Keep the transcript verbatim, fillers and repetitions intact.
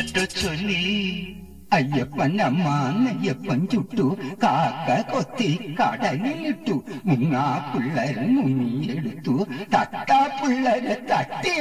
ചൊല്ലിട്ടു ചൊല്ലി അയ്യപ്പൻ അമ്മാങ്ങയ്യപ്പൻ ചുട്ടു കാക്ക കൊത്തി കടലിലിട്ടു മുങ്ങാ പിള്ളേർ മുങ്ങിയെടുത്തു തട്ടാ പിള്ളേരെ തട്ടി